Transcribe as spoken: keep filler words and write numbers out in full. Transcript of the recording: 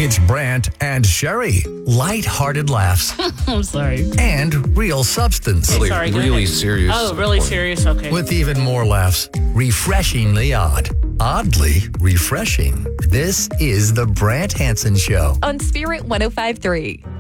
It's Brant and Sherry. Light-hearted laughs I'm sorry. and real substance. Okay, sorry, go really ahead. serious. Oh, really serious? Okay. With even more laughs. Refreshingly odd. Oddly refreshing. This is the Brant Hansen Show. On Spirit one oh five point three.